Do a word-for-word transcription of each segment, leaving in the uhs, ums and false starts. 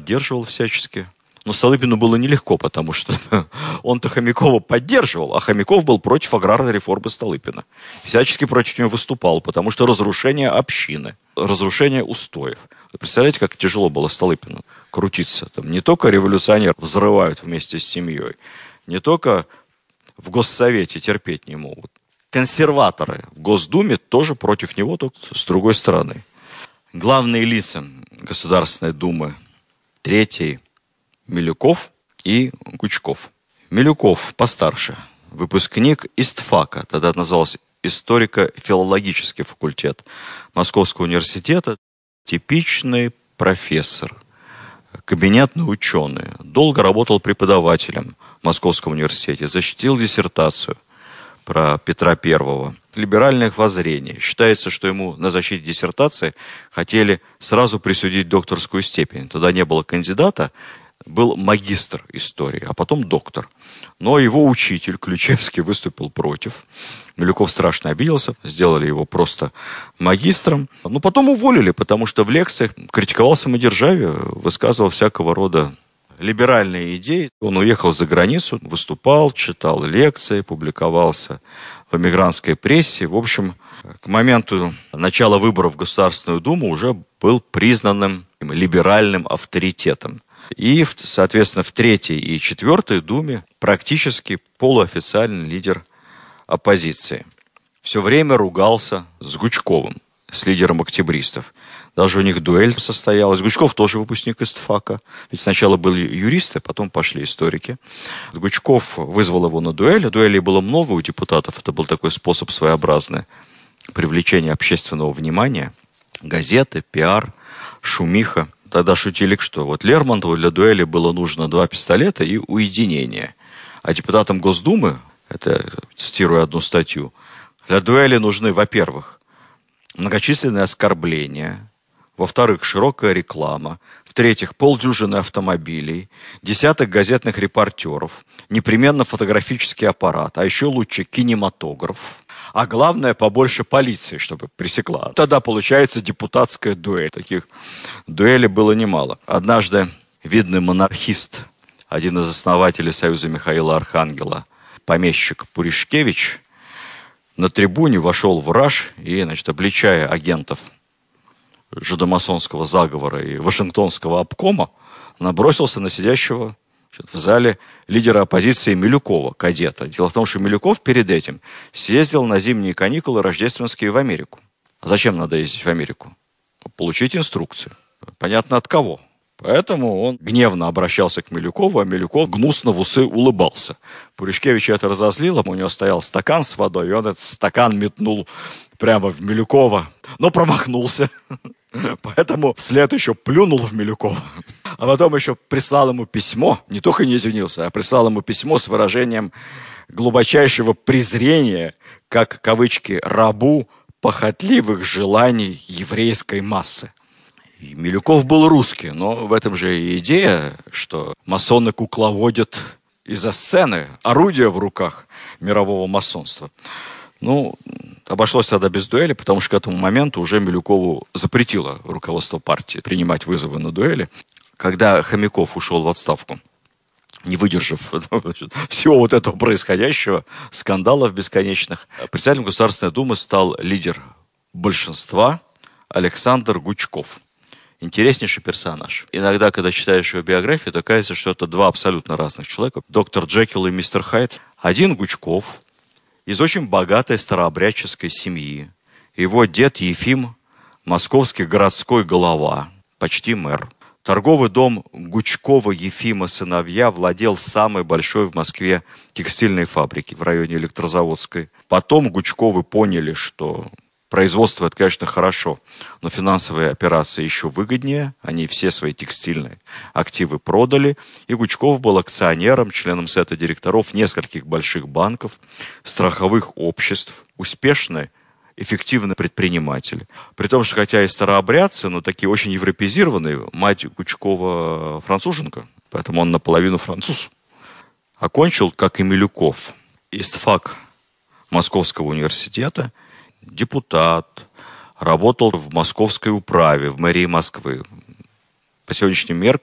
поддерживал всячески. Но Столыпину было нелегко, потому что он-то Хомякова поддерживал, а Хомяков был против аграрной реформы Столыпина. Всячески против него выступал, потому что разрушение общины, разрушение устоев. Вы представляете, как тяжело было Столыпину крутиться? Там не только революционеров взрывают вместе с семьей, не только в Госсовете терпеть не могут. Консерваторы в Госдуме тоже против него, только с другой стороны. Главные лица Государственной Думы третьей Милюков и Гучков. Милюков постарше, выпускник ИСТФАКа, тогда это называлось историко-филологический факультет Московского университета, типичный профессор, кабинетный ученый, долго работал преподавателем в Московском университете, защитил диссертацию про Петра Первого. Либеральных воззрений. Считается, что ему на защите диссертации хотели сразу присудить докторскую степень. Тогда не было кандидата, был магистр истории, а потом доктор. Но его учитель Ключевский выступил против. Милюков страшно обиделся, сделали его просто магистром. Но потом уволили, потому что в лекциях критиковал самодержавие, высказывал всякого рода либеральные идеи. Он уехал за границу, выступал, читал лекции, публиковался в эмигрантской прессе. В общем, к моменту начала выборов в Государственную Думу уже был признанным либеральным авторитетом. И, соответственно, в третьей и четвертой Думе практически полуофициальный лидер оппозиции. Все время ругался с Гучковым, с лидером октябристов. Даже у них дуэль состоялась. Гучков тоже выпускник ИСТФАКа. Ведь сначала были юристы, потом пошли историки. Гучков вызвал его на дуэль. Дуэлей было много у депутатов. Это был такой способ своеобразный привлечения общественного внимания. Газеты, пиар, шумиха. Тогда шутили, что вот Лермонтову для дуэли было нужно два пистолета и уединение. А депутатам Госдумы, это цитирую одну статью, для дуэли нужны, во-первых, многочисленные оскорбления, во-вторых, широкая реклама, в-третьих, полдюжины автомобилей, десяток газетных репортеров, непременно фотографический аппарат, а еще лучше кинематограф. А главное, побольше полиции, чтобы пресекла. Тогда получается депутатская дуэль. Таких дуэлей было немало. Однажды видный монархист, один из основателей Союза Михаила Архангела, помещик Пуришкевич, на трибуне вошел в раж и, значит, обличая агентов жидомасонского заговора и Вашингтонского обкома, набросился на сидящего в зале лидера оппозиции Милюкова, кадета. Дело в том, что Милюков перед этим съездил на зимние каникулы рождественские в Америку. А зачем надо ездить в Америку? Получить инструкцию. Понятно, от кого. Поэтому он гневно обращался к Милюкову, а Милюков гнусно в усы улыбался. Пуришкевича это разозлило, у него стоял стакан с водой, и он этот стакан метнул прямо в Милюкова, но промахнулся. Поэтому вслед еще плюнул в Милюкова. А потом еще прислал ему письмо, не только не извинился, а прислал ему письмо с выражением глубочайшего презрения, как, кавычки, рабу похотливых желаний еврейской массы. И Милюков был русский, но в этом же и идея, что масоны кукловодят из-за сцены, орудия в руках мирового масонства. Ну, обошлось тогда без дуэли, потому что к этому моменту уже Милюкову запретило руководство партии принимать вызовы на дуэли. Когда Хомяков ушел в отставку, не выдержав всего вот этого происходящего, скандалов бесконечных, председателем Государственной Думы стал лидер большинства Александр Гучков. Интереснейший персонаж. Иногда, когда читаешь его биографию, то кажется, что это два абсолютно разных человека. Доктор Джекил и мистер Хайд. Один Гучков из очень богатой старообрядческой семьи. Его дед Ефим, московский городской голова, почти мэр. Торговый дом Гучкова Ефима сыновья владел самой большой в Москве текстильной фабрикой в районе Электрозаводской. Потом Гучковы поняли, что производство это, конечно, хорошо, но финансовые операции еще выгоднее. Они все свои текстильные активы продали. И Гучков был акционером, членом сета директоров нескольких больших банков, страховых обществ, успешный, эффективный предприниматель. При том, что хотя и старообрядцы, но такие очень европеизированные, мать Гучкова француженка, поэтому он наполовину француз. Окончил, как и Милюков, ИСТФАК Московского университета, депутат, работал в московской управе, в мэрии Москвы. По сегодняшним меркам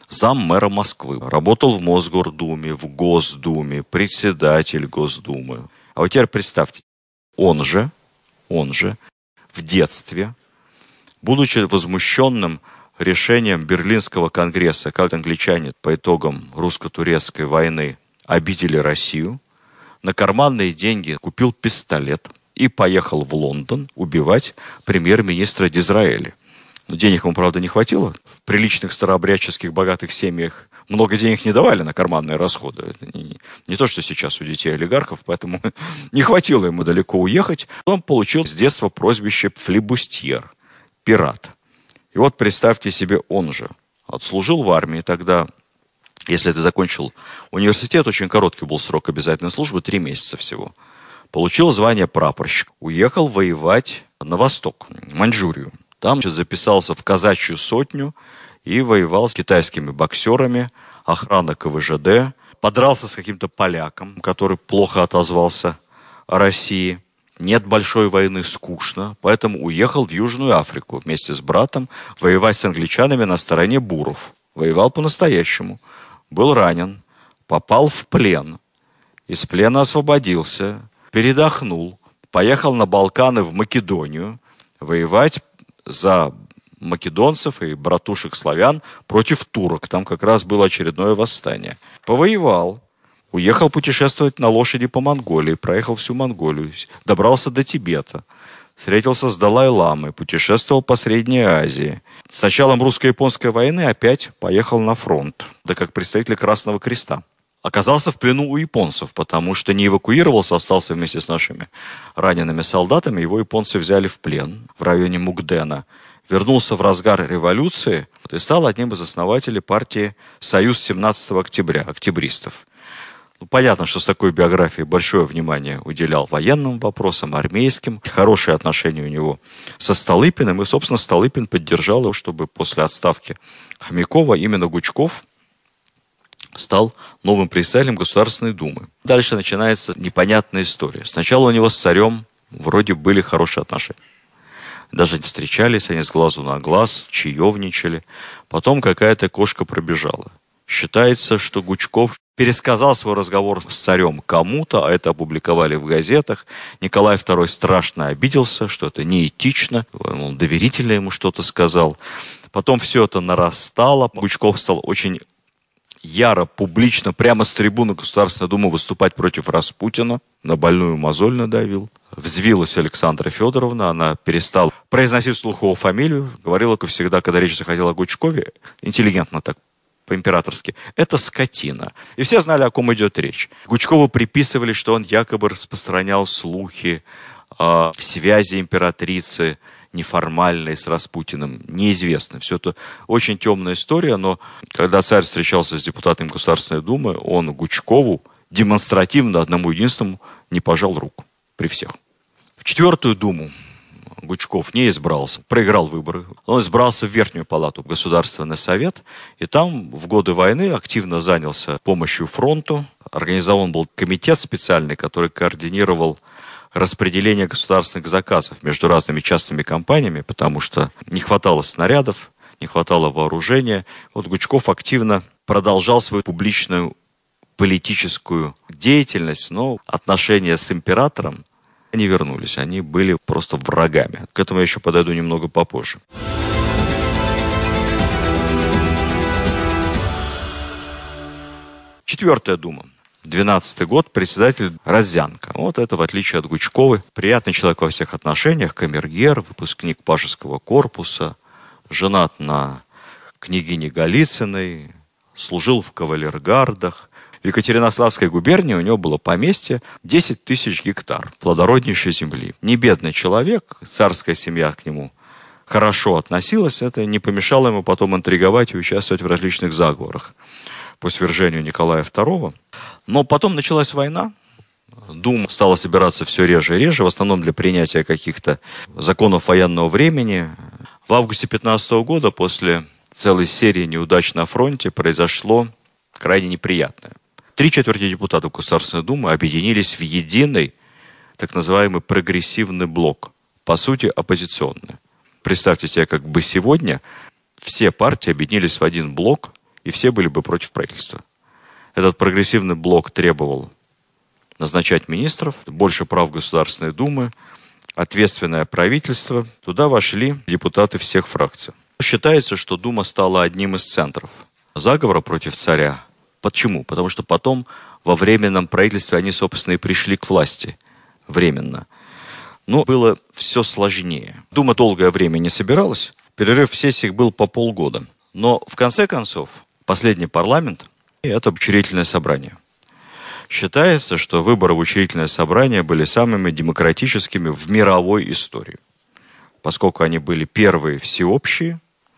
заммэра Москвы. Работал в Мосгордуме, в Госдуме, председатель Госдумы. А вот теперь представьте, он же, он же в детстве, будучи возмущенным решением Берлинского конгресса, как англичане по итогам русско-турецкой войны обидели Россию, на карманные деньги купил пистолет и поехал в Лондон убивать премьер-министра Дизраэля. Но денег ему, правда, не хватило. В приличных старообрядческих богатых семьях много денег не давали на карманные расходы. Это не, не то, что сейчас у детей олигархов, поэтому не хватило ему далеко уехать. Он получил с детства прозвище флибустьер, пират. И вот представьте себе, он же отслужил в армии тогда, если ты закончил университет, очень короткий был срок обязательной службы, три месяца всего. Получил звание прапорщик, уехал воевать на восток, в Маньчжурию. Там записался в казачью сотню и воевал с китайскими боксерами, охрана ка вэ жэ дэ, подрался с каким-то поляком, который плохо отозвался о России. Нет большой войны, скучно, поэтому уехал в Южную Африку вместе с братом воевать с англичанами на стороне буров. Воевал по-настоящему, был ранен, попал в плен, из плена освободился, передохнул, поехал на Балканы в Македонию воевать за македонцев и братушек-славян против турок. Там как раз было очередное восстание. Повоевал. Уехал путешествовать на лошади по Монголии, проехал всю Монголию, добрался до Тибета, встретился с Далай-ламой, путешествовал по Средней Азии. С началом русско-японской войны опять поехал на фронт, да как представитель Красного Креста. Оказался в плену у японцев, потому что не эвакуировался, остался вместе с нашими ранеными солдатами. Его японцы взяли в плен в районе Мукдена. Вернулся в разгар революции и стал одним из основателей партии «Союз семнадцатого октября», октябристов. Ну, понятно, что с такой биографией большое внимание уделял военным вопросам, армейским. Хорошие отношения у него со Столыпиным. И, собственно, Столыпин поддержал его, чтобы после отставки Хомякова именно Гучков стал новым председателем Государственной Думы. Дальше начинается непонятная история. Сначала у него с царем вроде были хорошие отношения. Даже встречались они с глазу на глаз, чаевничали. Потом какая-то кошка пробежала. Считается, что Гучков пересказал свой разговор с царем кому-то, а это опубликовали в газетах. Николай второй страшно обиделся, что это неэтично. Он доверительно ему что-то сказал. Потом все это нарастало. Гучков стал очень яро, публично, прямо с трибуны Государственной Думы выступать против Распутина. На больную мозоль надавил. Взвилась Александра Федоровна, она перестала произносить вслух его фамилию. Говорила, как всегда, когда речь заходила о Гучкове, интеллигентно так, по-императорски, это скотина. И все знали, о ком идет речь. Гучкову приписывали, что он якобы распространял слухи о связи императрицы неформальной с Распутиным. Неизвестно. Все это очень темная история, но когда царь встречался с депутатом Государственной Думы, он Гучкову демонстративно одному единственному не пожал руку при всех. В четвертую Думу Гучков не избрался, проиграл выборы. Он избрался в Верхнюю палату, в Государственный совет, и там в годы войны активно занялся помощью фронту. Организован был комитет специальный, который координировал распределение государственных заказов между разными частными компаниями, потому что не хватало снарядов, не хватало вооружения. Вот Гучков активно продолжал свою публичную политическую деятельность, но отношения с императором не вернулись, они были просто врагами. К этому я еще подойду немного попозже. Четвертая дума. Двенадцатый год, председатель Розянко. Вот это, в отличие от Гучковой, приятный человек во всех отношениях, камергер, выпускник Пажеского корпуса, женат на княгине Голицыной, служил в кавалергардах. В Екатеринославской губернии у него было поместье десять тысяч гектар плодороднейшей земли. Не бедный человек, царская семья к нему хорошо относилась, это не помешало ему потом интриговать и участвовать в различных заговорах по свержению Николая второго. Но потом началась война, Дума стала собираться все реже и реже, в основном для принятия каких-то законов военного времени. В августе пятнадцатого года, после целой серии неудач на фронте, произошло крайне неприятное. Три четверти депутатов Государственной Думы объединились в единый, так называемый прогрессивный блок, по сути оппозиционный. Представьте себе, как бы сегодня все партии объединились в один блок и все были бы против правительства. Этот прогрессивный блок требовал назначать министров, больше прав Государственной Думы, ответственное правительство. Туда вошли депутаты всех фракций. Считается, что Дума стала одним из центров заговора против царя. Почему? Потому что потом во временном правительстве они, собственно, и пришли к власти. Временно. Но было все сложнее. Дума долгое время не собиралась. Перерыв в сессиях был по полгода. Но в конце концов, последний парламент – это учредительное собрание. Считается, что выборы в учредительное собрание были самыми демократическими в мировой истории. Поскольку они были первые всеобщие,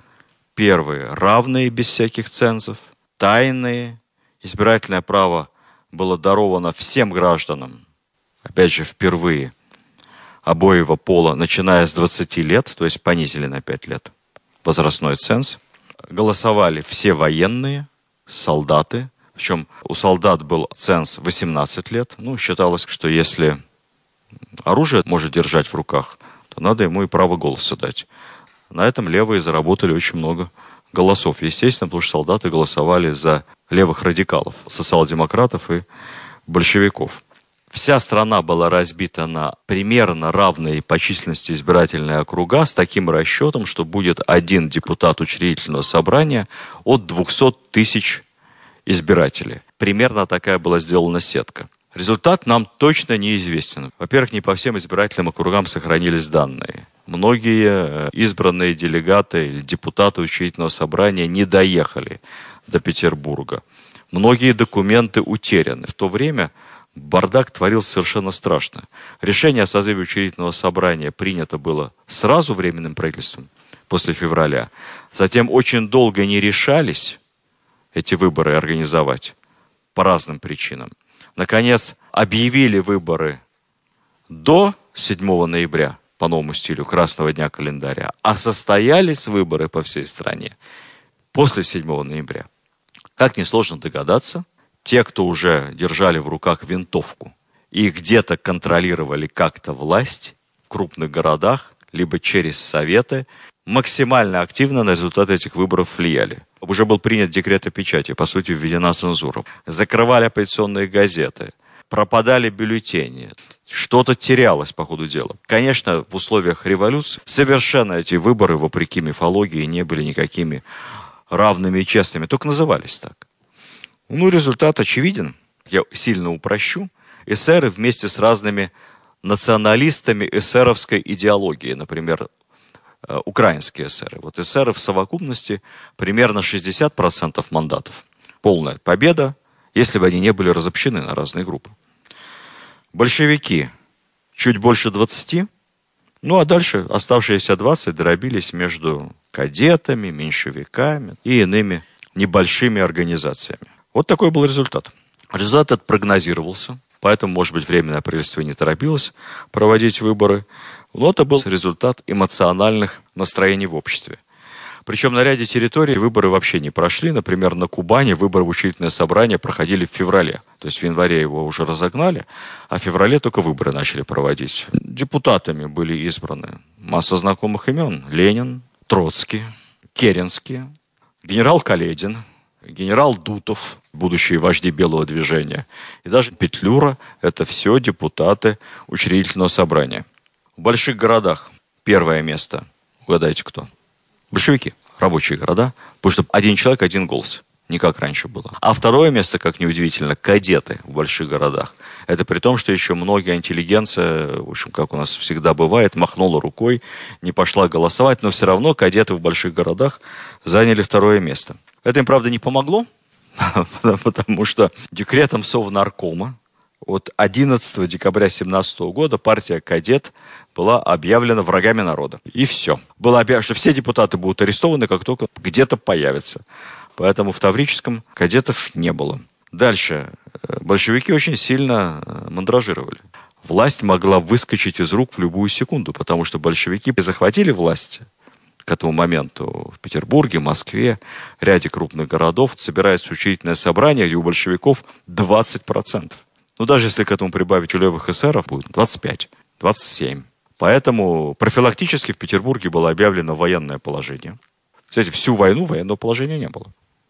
первые равные без всяких цензов, тайные. Избирательное право было даровано всем гражданам, опять же, впервые, обоего пола, начиная с двадцати лет, то есть понизили на пять лет возрастной ценз. Голосовали все военные, солдаты, причем у солдат был ценз восемнадцать лет. Ну, считалось, что если оружие может держать в руках, то надо ему и право голоса дать. На этом левые заработали очень много голосов. Естественно, потому что солдаты голосовали за левых радикалов, социал-демократов и большевиков. Вся страна была разбита на примерно равные по численности избирательные округа с таким расчетом, что будет один депутат учредительного собрания от двухсот тысяч избирателей. Примерно такая была сделана сетка. Результат нам точно неизвестен. Во-первых, не по всем избирательным округам сохранились данные. Многие избранные делегаты или депутаты учредительного собрания не доехали до Петербурга. Многие документы утеряны. В то время бардак творился совершенно страшно. Решение о созыве учредительного собрания принято было сразу временным правительством, после февраля. Затем очень долго не решались эти выборы организовать по разным причинам. Наконец, объявили выборы до седьмого ноября по новому стилю Красного дня календаря, а состоялись выборы по всей стране после седьмого ноября. Как несложно догадаться, те, кто уже держали в руках винтовку и где-то контролировали как-то власть в крупных городах, либо через советы, максимально активно на результаты этих выборов влияли. Уже был принят декрет о печати, по сути, введена цензура. Закрывали оппозиционные газеты, пропадали бюллетени, что-то терялось по ходу дела. Конечно, в условиях революции совершенно эти выборы, вопреки мифологии, не были никакими равными и честными, только назывались так. Ну, результат очевиден. Я сильно упрощу. Эсеры вместе с разными националистами эсеровской идеологии, например, украинские эсеры. Вот эсеры в совокупности примерно шестьдесят процентов мандатов. Полная победа, если бы они не были разобщены на разные группы. Большевики чуть больше двадцати, ну а дальше оставшиеся двадцать дробились между кадетами, меньшевиками и иными небольшими организациями. Вот такой был результат. Результат этот прогнозировался, поэтому, может быть, Временное правительство не торопилось проводить выборы. Но это был результат эмоциональных настроений в обществе. Причем на ряде территорий выборы вообще не прошли. Например, на Кубани выборы в учредительное собрание проходили в феврале. То есть в январе его уже разогнали, а в феврале только выборы начали проводить. Депутатами были избраны масса знакомых имен. Ленин, Троцкий, Керенский, генерал Каледин, генерал Дутов, будущие вожди Белого движения, и даже Петлюра. Это все депутаты учредительного собрания. В больших городах первое место, угадайте кто? Большевики, рабочие города, потому что один человек, один голос, не как раньше было. А второе место, как неудивительно, кадеты в больших городах. Это при том, что еще многие интеллигенция, в общем, как у нас всегда бывает, махнула рукой, не пошла голосовать, но все равно кадеты в больших городах заняли второе место. Это им, правда, не помогло, потому что декретом Совнаркома от одиннадцатого декабря тысяча девятьсот семнадцатого года партия «Кадет» была объявлена врагами народа. И все. Было объявлено, что все депутаты будут арестованы, как только где-то появятся. Поэтому в Таврическом кадетов не было. Дальше. Большевики очень сильно мандражировали. Власть могла выскочить из рук в любую секунду, потому что большевики захватили власть к этому моменту в Петербурге, Москве, ряде крупных городов. Собирается учредительное собрание, где у большевиков двадцать процентов. Ну, даже если к этому прибавить у левых эсеров, будет двадцать пять, двадцать семь. Поэтому профилактически в Петербурге было объявлено военное положение. Кстати, всю войну военного положения не было.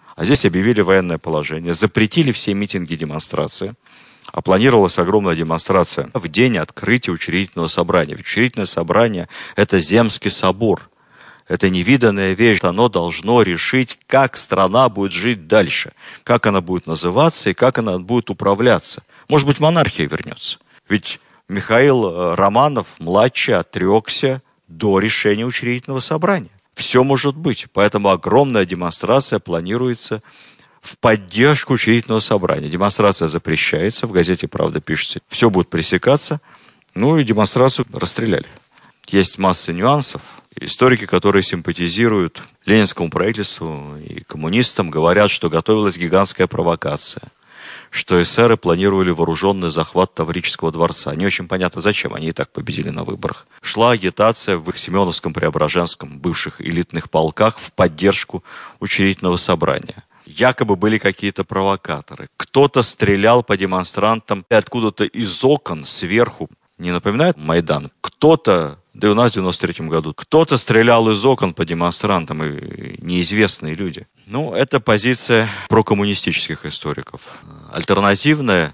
А здесь объявили военное положение, запретили все митинги и демонстрации. А планировалась огромная демонстрация в день открытия учредительного собрания. Ведь учредительное собрание – это Земский собор. Это невиданная вещь. Оно должно решить, как страна будет жить дальше, как она будет называться и как она будет управляться. Может быть, монархия вернется. Ведь Михаил Романов-младший отрекся до решения учредительного собрания. Все может быть. Поэтому огромная демонстрация планируется в поддержку учредительного собрания. Демонстрация запрещается, в газете «Правда» пишется, все будет пресекаться. Ну и демонстрацию расстреляли. Есть масса нюансов. Историки, которые симпатизируют ленинскому правительству и коммунистам, говорят, что готовилась гигантская провокация, что эсеры планировали вооруженный захват Таврического дворца. Не очень понятно, зачем, они и так победили на выборах. Шла агитация в Семеновском, Преображенском, бывших элитных полках в поддержку учредительного собрания. Якобы были какие-то провокаторы. Кто-то стрелял по демонстрантам откуда-то из окон сверху. Не напоминает Майдан? Кто-то, да и у нас в девяносто третьем году, кто-то стрелял из окон по демонстрантам, и неизвестные люди. Ну, это позиция прокоммунистических историков. Альтернативная: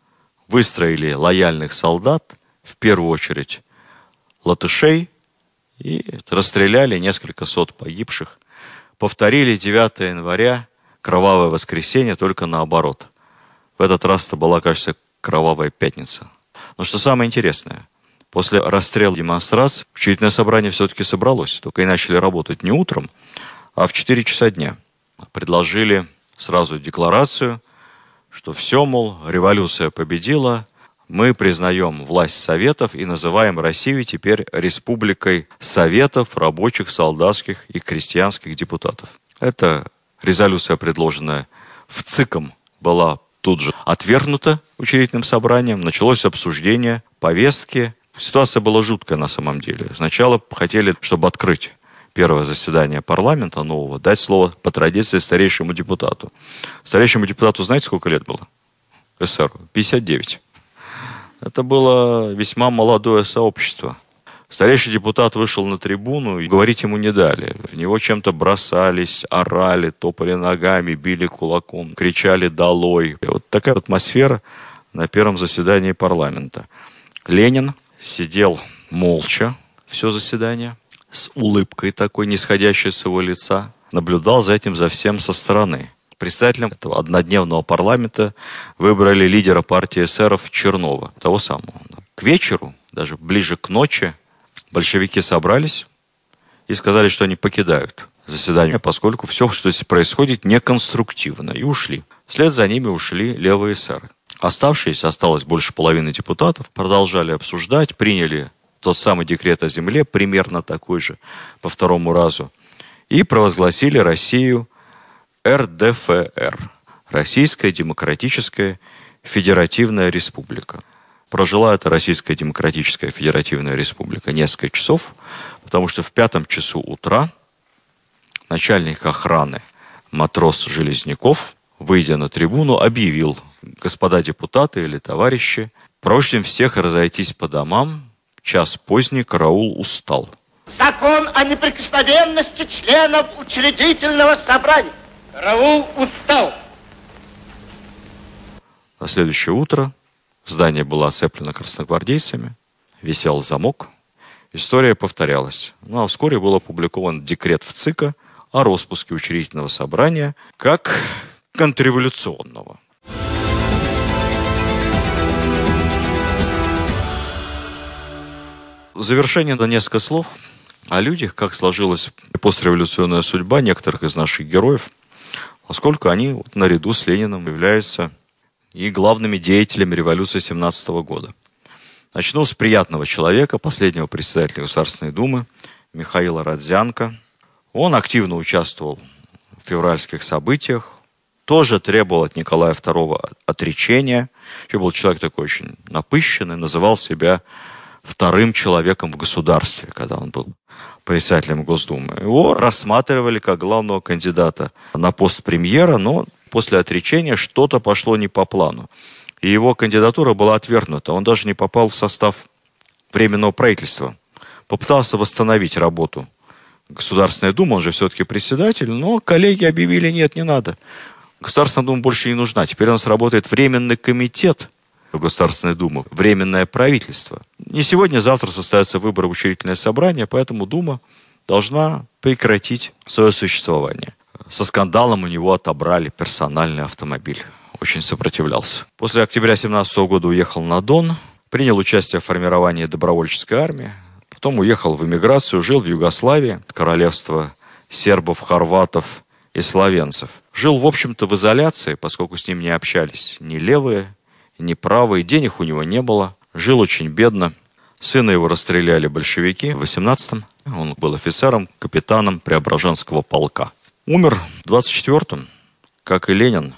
выстроили лояльных солдат, в первую очередь латышей, и расстреляли несколько сот погибших. Повторили девятого января, кровавое воскресенье, только наоборот. В этот раз это была, кажется, кровавая пятница. Но что самое интересное, после расстрела демонстраций учредительное собрание все-таки собралось. Только и начали работать не утром, а в четыре часа дня. Предложили сразу декларацию, что все, мол, революция победила, мы признаем власть Советов и называем Россию теперь Республикой Советов, рабочих, солдатских и крестьянских депутатов. Это резолюция, предложенная в ЦИКом, была тут же отвергнута учредительным собранием. Началось обсуждение повестки. Ситуация была жуткая на самом деле. Сначала хотели, чтобы открыть первое заседание парламента нового, дать слово по традиции старейшему депутату. Старейшему депутату знаете, сколько лет было? эсеру? пятьдесят девять. Это было весьма молодое сообщество. Старейший депутат вышел на трибуну, и говорить ему не дали. В него чем-то бросались, орали, топали ногами, били кулаком, кричали «долой». И вот такая атмосфера на первом заседании парламента. Ленин сидел молча все заседание, с улыбкой такой, нисходящей с его лица, наблюдал за этим, за всем со стороны. Председателем этого однодневного парламента выбрали лидера партии эсеров Чернова, того самого. К вечеру, даже ближе к ночи, большевики собрались и сказали, что они покидают заседание, поскольку все, что здесь происходит, неконструктивно, и ушли. Вслед за ними ушли левые эсеры. Оставшиеся, осталось больше половины депутатов, продолжали обсуждать, приняли тот самый декрет о земле, примерно такой же, по второму разу, и провозгласили Россию эр дэ эф эр, Российская Демократическая Федеративная Республика. Прожила эта Российская Демократическая Федеративная Республика несколько часов, потому что в пятом часу утра начальник охраны матрос Железняков, выйдя на трибуну, объявил: господа депутаты или товарищи, просим всех разойтись по домам, час поздний, караул устал. Закон о неприкосновенности членов учредительного собрания. Караул устал. На следующее утро здание было оцеплено красногвардейцами, висел замок. История повторялась. Ну а вскоре был опубликован декрет в ЦИКа о распуске учредительного собрания как контрреволюционного. В завершение на несколько слов о людях, как сложилась послереволюционная судьба некоторых из наших героев, поскольку они вот, наряду с Лениным являются и главными деятелями революции семнадцатого года. Начну с приятного человека, последнего председателя Государственной Думы, Михаила Родзянко. Он активно участвовал в февральских событиях, тоже требовал от Николая второго отречения. Еще был человек такой очень напыщенный, называл себя вторым человеком в государстве, когда он был председателем Госдумы. Его рассматривали как главного кандидата на пост премьера, но после отречения что-то пошло не по плану. И его кандидатура была отвергнута. Он даже не попал в состав Временного правительства. Попытался восстановить работу Государственная Дума, он же все-таки председатель, но коллеги объявили: нет, не надо. Государственная Дума больше не нужна. Теперь у нас работает Временный комитет Государственной Думы, Временное правительство. Не сегодня, а завтра состоятся выборы в учредительное собрание, поэтому Дума должна прекратить свое существование. Со скандалом у него отобрали персональный автомобиль. Очень сопротивлялся. После октября семнадцатого года уехал на Дон, принял участие в формировании добровольческой армии, потом уехал в эмиграцию, жил в Югославии, королевство сербов, хорватов и словенцев. Жил, в общем-то, в изоляции, поскольку с ним не общались ни левые, ни правые, денег у него не было. Жил очень бедно. Сына его расстреляли большевики в восемнадцатом. Он был офицером, капитаном Преображенского полка. Умер в двадцать четвёртом, как и Ленин,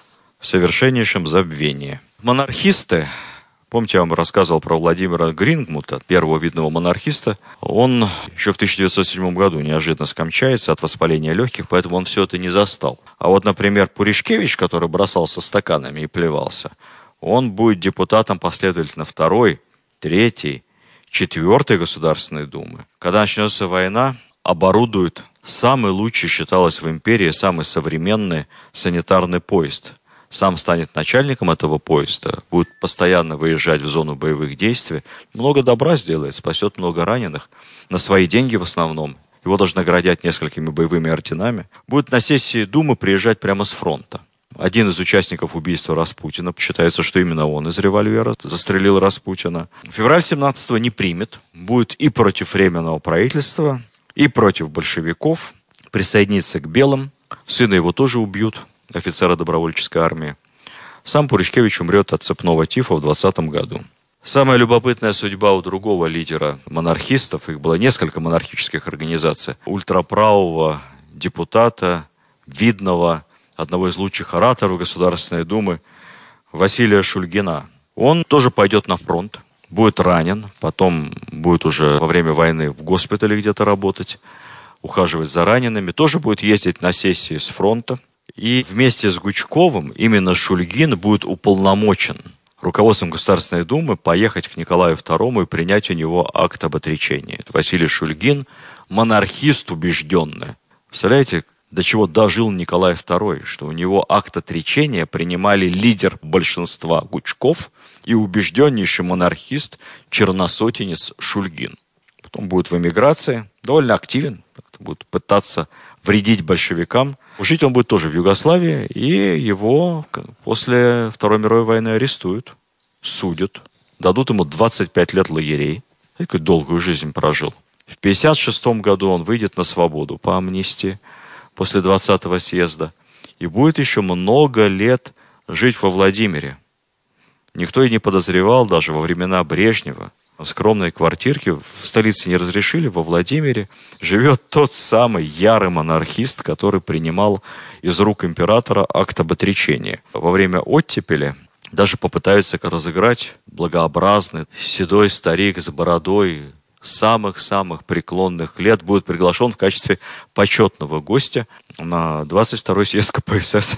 в совершеннейшем забвении. Монархисты, помните, я вам рассказывал про Владимира Грингмута, первого видного монархиста. Он еще в тысяча девятьсот седьмом году неожиданно скончается от воспаления легких, поэтому он все это не застал. А вот, например, Пуришкевич, который бросался стаканами и плевался, он будет депутатом последовательно второй, третьей, четвертой Государственной Думы. Когда начнется война, оборудуют самый лучший, считалось в империи, самый современный санитарный поезд. Сам станет начальником этого поезда, будет постоянно выезжать в зону боевых действий, много добра сделает, спасет много раненых, на свои деньги в основном. Его даже наградят несколькими боевыми орденами. Будет на сессии Думы приезжать прямо с фронта. Один из участников убийства Распутина, считается, что именно он из револьвера застрелил Распутина. Февраль семнадцатого не примет, будет и против Временного правительства, и против большевиков, присоединится к белым, сына его тоже убьют, офицера добровольческой армии. Сам Пуришкевич умрет от цепного тифа в двадцатом году. Самая любопытная судьба у другого лидера монархистов, их было несколько монархических организаций, ультраправого депутата, видного, одного из лучших ораторов Государственной Думы, Василия Шульгина. Он тоже пойдет на фронт, будет ранен, потом будет уже во время войны в госпитале где-то работать, ухаживать за ранеными, тоже будет ездить на сессии с фронта. И вместе с Гучковым именно Шульгин будет уполномочен руководством Государственной Думы поехать к Николаю второму и принять у него акт об отречении. Василий Шульгин, монархист убежденный. Представляете, до чего дожил Николай второй, что у него акт отречения принимали лидер большинства Гучков и убежденнейший монархист, черносотенец Шульгин. Потом будет в эмиграции, довольно активен, будет пытаться вредить большевикам. Жить он будет тоже в Югославии, и его после Второй мировой войны арестуют, судят, дадут ему двадцать пять лет лагерей. Такую долгую жизнь прожил. В пятьдесят шестом году он выйдет на свободу по амнистии после двадцатого съезда и будет еще много лет жить во Владимире. Никто и не подозревал, даже во времена Брежнева, в скромной квартирке в столице не разрешили, во Владимире живет тот самый ярый монархист, который принимал из рук императора акт об отречении. Во время оттепели даже попытаются разыграть благообразный седой старик с бородой самых-самых преклонных лет, будет приглашен в качестве почетного гостя на двадцать второй съезд ка пэ эс эс.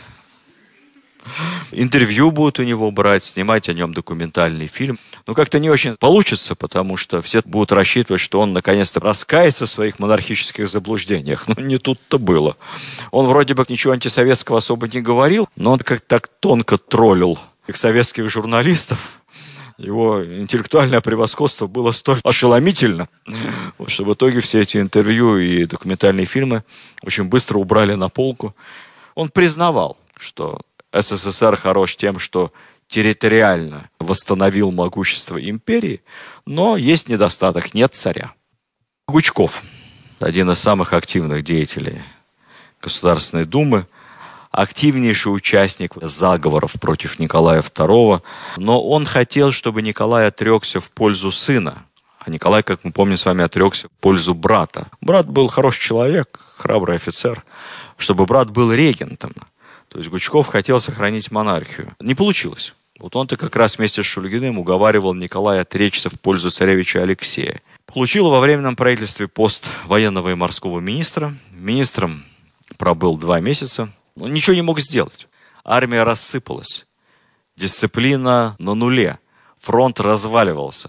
Интервью будут у него брать, снимать о нем документальный фильм. Но как-то не очень получится, потому что все будут рассчитывать, что он наконец-то раскается в своих монархических заблуждениях. Но не тут-то было. Он вроде бы ничего антисоветского особо не говорил, но он как-то так тонко троллил их советских журналистов. Его интеллектуальное превосходство было столь ошеломительно, что в итоге все эти интервью и документальные фильмы очень быстро убрали на полку. Он признавал, что эс эс эс эр хорош тем, что территориально восстановил могущество империи, но есть недостаток, нет царя. Гучков, один из самых активных деятелей Государственной Думы, активнейший участник заговоров против Николая второго, но он хотел, чтобы Николай отрекся в пользу сына, а Николай, как мы помним с вами, отрекся в пользу брата. Брат был хороший человек, храбрый офицер, чтобы брат был регентом. То есть Гучков хотел сохранить монархию. Не получилось. Вот он-то как раз вместе с Шульгиным уговаривал Николая отречься в пользу царевича Алексея. Получил во временном правительстве пост военного и морского министра. Министром пробыл два месяца. Он ничего не мог сделать. Армия рассыпалась. Дисциплина на нуле. Фронт разваливался.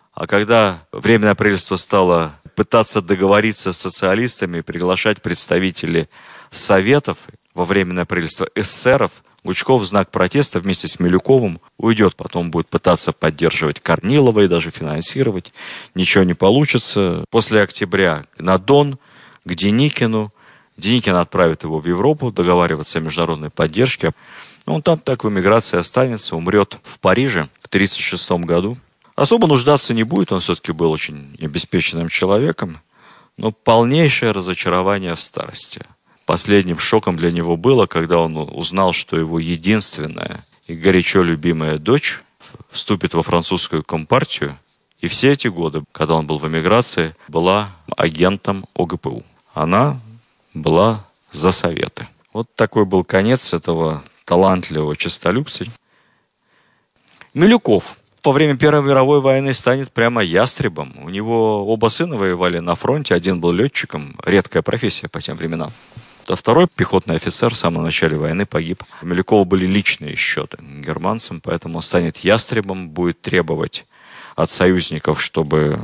А когда Временное правительство стало пытаться договориться с социалистами, приглашать представителей советов во Временное правительство эсеров, Гучков в знак протеста вместе с Милюковым уйдет. Потом будет пытаться поддерживать Корнилова и даже финансировать. Ничего не получится. После октября на Дон, к Деникину. Деникин отправит его в Европу договариваться о международной поддержке. Он там так в эмиграции останется, умрет в Париже в тридцать шестом году. Особо нуждаться не будет, он все-таки был очень обеспеченным человеком. Но полнейшее разочарование в старости. Последним шоком для него было, когда он узнал, что его единственная и горячо любимая дочь вступит во французскую компартию. И все эти годы, когда он был в эмиграции, была агентом О Гэ Пэ У. Она была за Советы. Вот такой был конец этого талантливого честолюбца. Милюков во время Первой мировой войны станет прямо ястребом. У него оба сына воевали на фронте. Один был летчиком, редкая профессия по тем временам. А второй пехотный офицер в самом начале войны погиб. У Милюкова были личные счеты к германцам, поэтому он станет ястребом, будет требовать от союзников, чтобы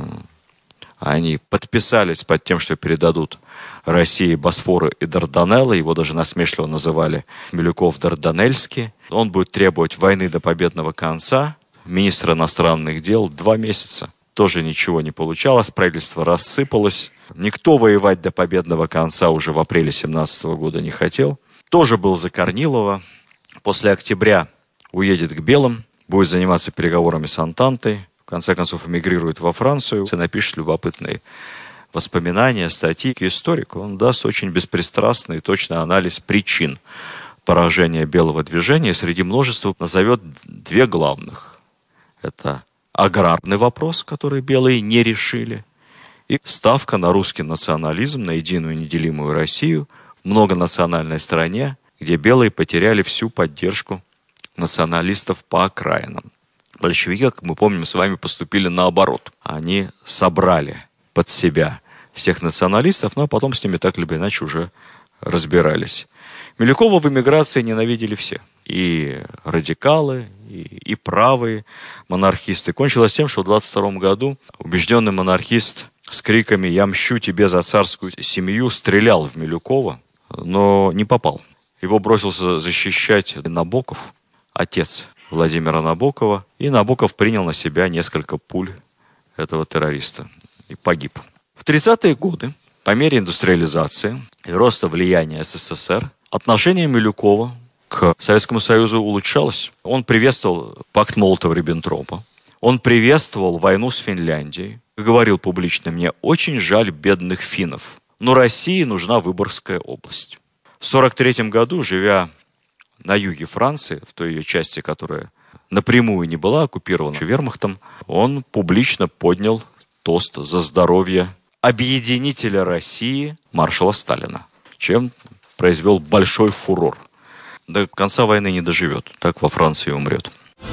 они подписались под тем, что передадут России Босфоры и Дарданеллы. Его даже насмешливо называли Милюков Дарданельский. Он будет требовать войны до победного конца. Министр иностранных дел два месяца. Тоже ничего не получалось, правительство рассыпалось. Никто воевать до победного конца уже в апреле семнадцатого года не хотел. Тоже был за Корнилова. После октября уедет к белым, будет заниматься переговорами с Антантой. В конце концов эмигрирует во Францию и напишет любопытные воспоминания, статьи. Историк, он даст очень беспристрастный и точный анализ причин поражения белого движения. Среди множества назовет две главных. Это аграрный вопрос, который белые не решили, и ставка на русский национализм, на единую неделимую Россию в многонациональной стране, где белые потеряли всю поддержку националистов по окраинам. Большевики, как мы помним, с вами поступили наоборот. Они собрали под себя всех националистов, но потом с ними так или иначе уже разбирались. Милюкова в эмиграции ненавидели все. И радикалы, и, и правые монархисты. Кончилось тем, что в двадцать втором году убежденный монархист с криками «Я мщу тебе за царскую семью» стрелял в Милюкова, но не попал. Его бросился защищать Набоков, отец Владимира Набокова, и Набоков принял на себя несколько пуль этого террориста и погиб. В тридцатые годы, по мере индустриализации и роста влияния эс эс эс эр, отношение Милюкова к Советскому Союзу улучшалось. Он приветствовал пакт Молотова-Риббентропа, он приветствовал войну с Финляндией, говорил публично: «Мне очень жаль бедных финнов, но России нужна Выборгская область». В сорок третьем году, живя на юге Франции, в той ее части, которая напрямую не была оккупирована вермахтом, он публично поднял тост за здоровье объединителя России маршала Сталина, чем произвел большой фурор. До конца войны не доживет, так во Франции умрет.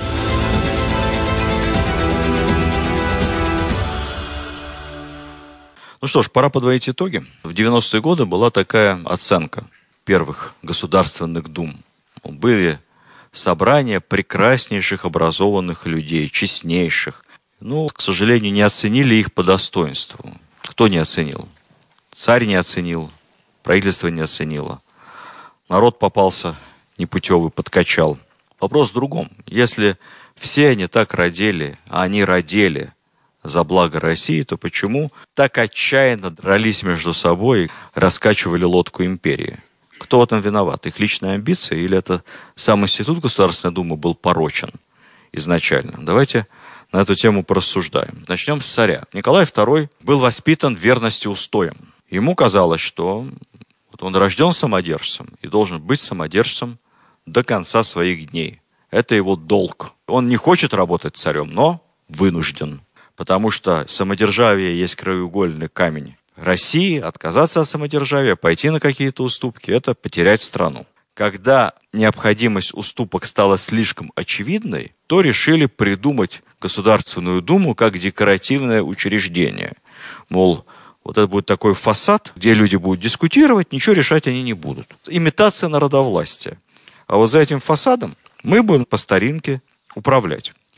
Ну что ж, пора подводить итоги. В девяностые годы была такая оценка первых государственных дум. Были собрания прекраснейших образованных людей, честнейших. Но, к сожалению, не оценили их по достоинству. Кто не оценил? Царь не оценил, правительство не оценило. Народ попался непутевый, подкачал. Вопрос в другом. Если все они так родили, а они родили за благо России, то почему так отчаянно дрались между собой, раскачивали лодку империи? Кто в этом виноват? Их личные амбиции или это сам институт Государственной Думы был порочен изначально? Давайте на эту тему порассуждаем. Начнем с царя. Николай второй был воспитан в верности устоям. Ему казалось, что вот он рожден самодержцем и должен быть самодержцем до конца своих дней. Это его долг. Он не хочет работать царем, но вынужден. Потому что самодержавие есть краеугольный камень России. Отказаться от самодержавия, пойти на какие-то уступки – это потерять страну. Когда необходимость уступок стала слишком очевидной, то решили придумать Государственную Думу как декоративное учреждение. Мол, вот это будет такой фасад, где люди будут дискутировать, ничего решать они не будут. Имитация народовластия. А вот за этим фасадом мы будем по старинке управлять.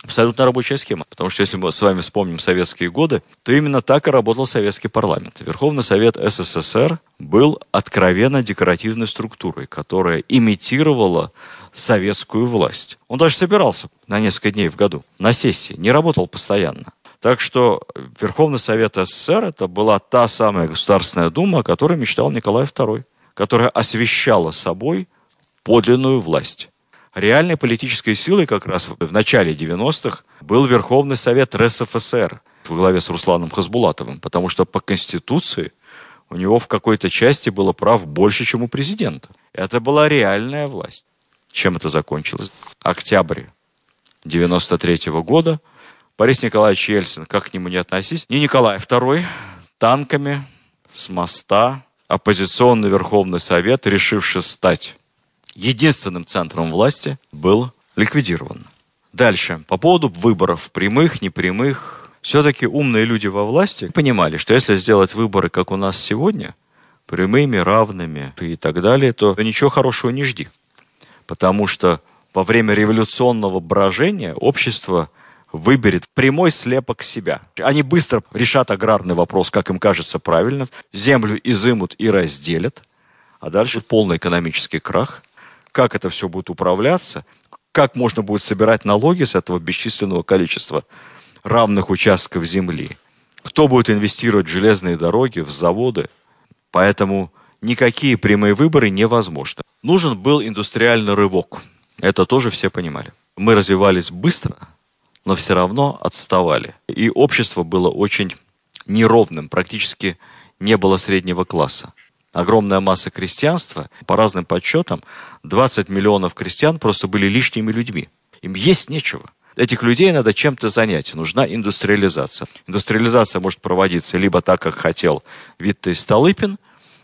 Абсолютно рабочая схема. Потому что если мы с вами вспомним советские годы, то именно так и работал советский парламент. Верховный Совет СССР был откровенно декоративной структурой, которая имитировала советскую власть. Он даже собирался на несколько дней в году на сессии, не работал постоянно. Так что Верховный Совет СССР это была та самая Государственная Дума, о которой мечтал Николай второй, которая освещала собой подлинную власть. Реальной политической силой как раз в начале девяностых был Верховный Совет РСФСР во главе с Русланом Хасбулатовым, потому что по Конституции у него в какой-то части было прав больше, чем у президента. Это была реальная власть. Чем это закончилось? Октябрь девяносто третьего года. Борис Николаевич Ельцин, как к нему не относись, не Николай второй, танками с моста оппозиционный Верховный Совет, решивший стать единственным центром власти, был ликвидирован. Дальше. По поводу выборов, прямых, непрямых. Все-таки умные люди во власти понимали, что если сделать выборы, как у нас сегодня, прямыми, равными и так далее, то ничего хорошего не жди. Потому что во время революционного брожения общество выберет прямой слепок себя. Они быстро решат аграрный вопрос, как им кажется правильно, землю изымут и разделят, а дальше полный экономический крах. Как это все будет управляться, как можно будет собирать налоги с этого бесчисленного количества равных участков земли, кто будет инвестировать в железные дороги, в заводы. Поэтому никакие прямые выборы невозможны. Нужен был индустриальный рывок. Это тоже все понимали. Мы развивались быстро, но все равно отставали. И общество было очень неровным, практически не было среднего класса. Огромная масса крестьянства, по разным подсчетам, двадцать миллионов крестьян просто были лишними людьми. Им есть нечего. Этих людей надо чем-то занять. Нужна индустриализация. Индустриализация может проводиться либо так, как хотел Виттель Столыпин,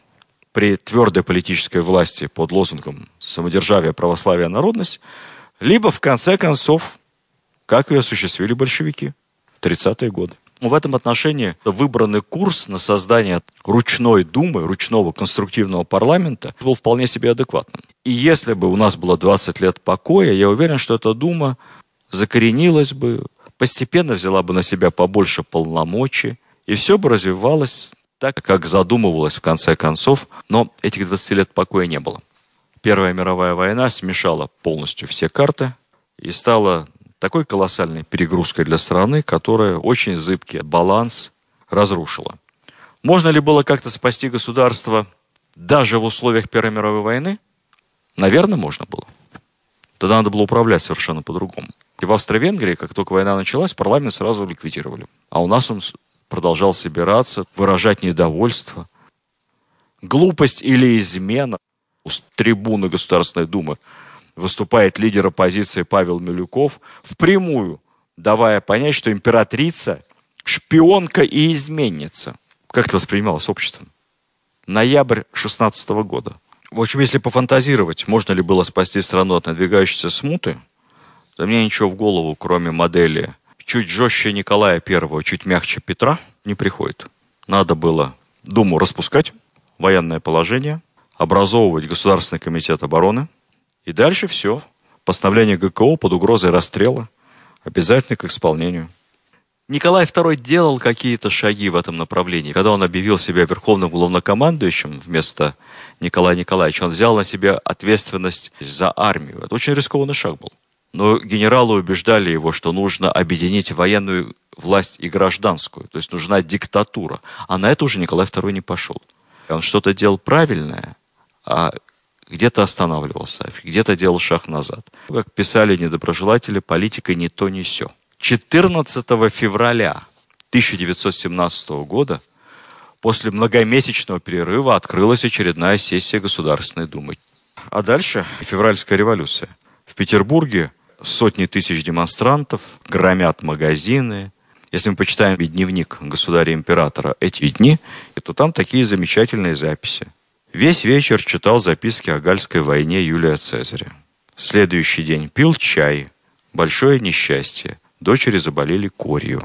при твердой политической власти под лозунгом «самодержавие, православие, народность», либо, в конце концов, как ее осуществили большевики в тридцатые годы. В этом отношении выбранный курс на создание ручной думы, ручного конструктивного парламента был вполне себе адекватным. И если бы у нас было двадцать лет покоя, я уверен, что эта дума закоренилась бы, постепенно взяла бы на себя побольше полномочий, и все бы развивалось так, как задумывалось в конце концов, но этих двадцати лет покоя не было. Первая мировая война смешала полностью все карты и стала такой колоссальной перегрузкой для страны, которая очень зыбкий баланс разрушила. Можно ли было как-то спасти государство даже в условиях Первой мировой войны? Наверное, можно было. Тогда надо было управлять совершенно по-другому. И в Австро-Венгрии, как только война началась, парламент сразу ликвидировали. А у нас он продолжал собираться, выражать недовольство. Глупость или измена. С трибуны Государственной Думы выступает лидер оппозиции Павел Милюков, впрямую давая понять, что императрица шпионка и изменница. Как это воспринималось обществом? Ноябрь шестнадцатого года. В общем, если пофантазировать, можно ли было спасти страну от надвигающейся смуты, то мне ничего в голову, кроме модели чуть жестче Николая Первого, чуть мягче Петра, не приходит. Надо было Думу распускать, военное положение, образовывать Государственный комитет обороны, и дальше все. Постановление ГКО под угрозой расстрела обязательно к исполнению. Николай Второй делал какие-то шаги в этом направлении. Когда он объявил себя верховным главнокомандующим вместо Николая Николаевича, он взял на себя ответственность за армию. Это очень рискованный шаг был. Но генералы убеждали его, что нужно объединить военную власть и гражданскую. То есть нужна диктатура. А на это уже Николай Второй не пошел. Он что-то делал правильное, а где-то останавливался, где-то делал шаг назад. Как писали недоброжелатели, политика не то не сё. четырнадцатого февраля тысяча девятьсот семнадцатого года после многомесячного перерыва открылась очередная сессия Государственной Думы. А дальше февральская революция. В Петербурге сотни тысяч демонстрантов громят магазины. Если мы почитаем дневник государя-императора эти дни, то там такие замечательные записи. Весь вечер читал записки о Гальской войне Юлия Цезаря. Следующий день пил чай. Большое несчастье. Дочери заболели корью.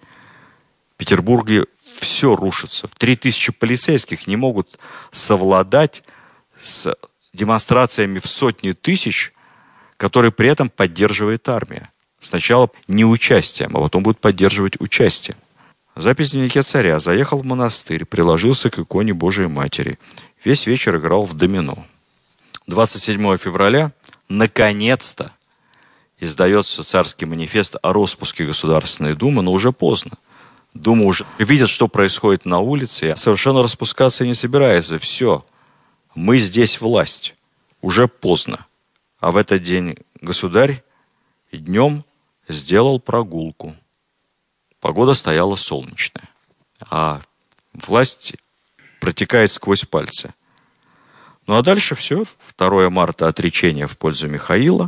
В Петербурге все рушится. Три тысячи полицейских не могут совладать с демонстрациями в сотни тысяч, которые при этом поддерживает армия. Сначала неучастием, а потом будут поддерживать участие. Запись в дневнике царя. Заехал в монастырь, приложился к иконе Божией Матери. Весь вечер играл в домино. двадцать седьмого февраля наконец-то издается царский манифест о распуске Государственной Думы, но уже поздно. Дума уже видит, что происходит на улице, и совершенно распускаться не собирается. Все, мы здесь власть. Уже поздно. А в этот день государь днем сделал прогулку. Погода стояла солнечная, а власть протекает сквозь пальцы. Ну а дальше все. второго марта отречение в пользу Михаила.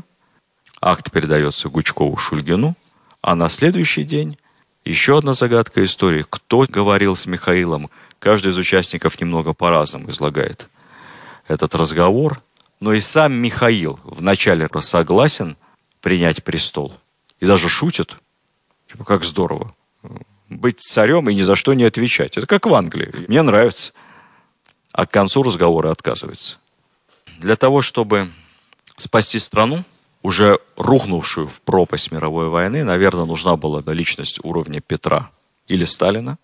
Акт передается Гучкову-Шульгину. А на следующий день еще одна загадка истории. Кто говорил с Михаилом? Каждый из участников немного по-разному излагает этот разговор. Но и сам Михаил вначале согласен принять престол. И даже шутит. Типа, как здорово. Быть царем и ни за что не отвечать. Это как в Англии. Мне нравится. А к концу разговора отказывается. Для того, чтобы спасти страну, уже рухнувшую в пропасть мировой войны, наверное, нужна была личность уровня Петра или Сталина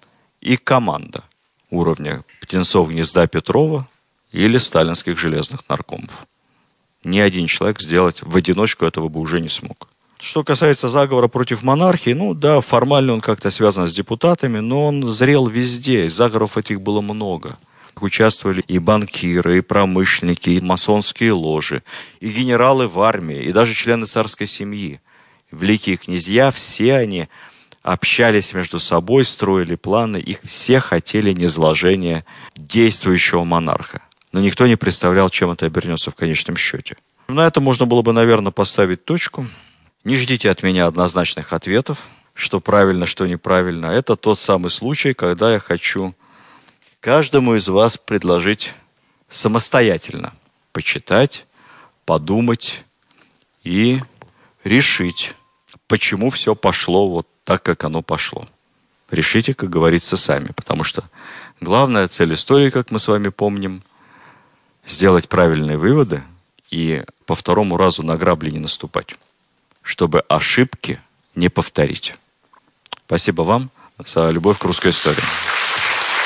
и команда уровня Птенцов-Гнезда Петрова или сталинских железных наркомов. Ни один человек сделать в одиночку этого бы уже не смог. Что касается заговора против монархии, ну да, формально он как-то связан с депутатами, но он зрел везде, заговоров этих было много. Участвовали и банкиры, и промышленники, и масонские ложи, и генералы в армии, и даже члены царской семьи. Великие князья, все они общались между собой, строили планы, их все хотели низложения действующего монарха. Но никто не представлял, чем это обернется в конечном счете. На это можно было бы, наверное, поставить точку. Не ждите от меня однозначных ответов, что правильно, что неправильно. Это тот самый случай, когда я хочу каждому из вас предложить самостоятельно почитать, подумать и решить, почему все пошло вот так, как оно пошло. Решите, как говорится, сами, потому что главная цель истории, как мы с вами помним, сделать правильные выводы и по второму разу на грабли не наступать, чтобы ошибки не повторить. Спасибо вам за любовь к русской истории.